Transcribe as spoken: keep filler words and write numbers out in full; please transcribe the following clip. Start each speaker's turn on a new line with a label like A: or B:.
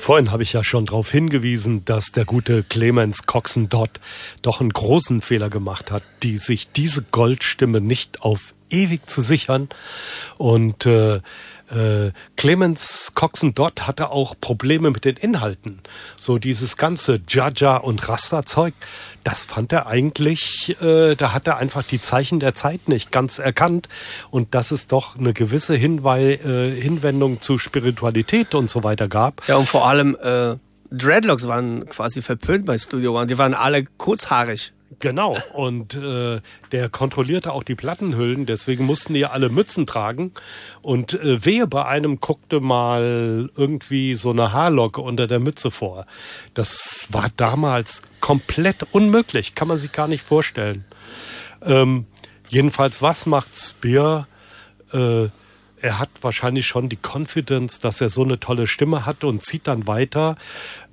A: Vorhin habe ich ja schon darauf hingewiesen, dass der gute Clemens Coxsone Dodd doch einen großen Fehler gemacht hat, die sich diese Goldstimme nicht auf ewig zu sichern. Und äh, äh, Clemens Coxsone Dodd hatte auch Probleme mit den Inhalten. So dieses ganze Jaja und Rasta-Zeug, das fand er eigentlich, äh, da hat er einfach die Zeichen der Zeit nicht ganz erkannt. Und dass es doch eine gewisse Hinwei- äh, Hinwendung zu Spiritualität und so weiter gab.
B: Ja, und vor allem äh, Dreadlocks waren quasi verpönt bei Studio One. Die waren alle kurzhaarig.
A: Genau, und äh, der kontrollierte auch die Plattenhüllen, deswegen mussten die ja alle Mützen tragen. Und äh, wehe, bei einem guckte mal irgendwie so eine Haarlocke unter der Mütze vor. Das war damals komplett unmöglich, kann man sich gar nicht vorstellen. Ähm, jedenfalls, was macht Spear? Äh, er hat wahrscheinlich schon die Confidence, dass er so eine tolle Stimme hat und zieht dann weiter.